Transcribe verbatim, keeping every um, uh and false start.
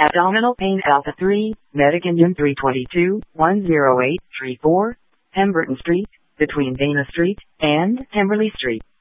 Abdominal pain Alpha three, Medic Engine three two two, one zero eight three four, Pemberton Street, between Dana Street and Pemberley Street.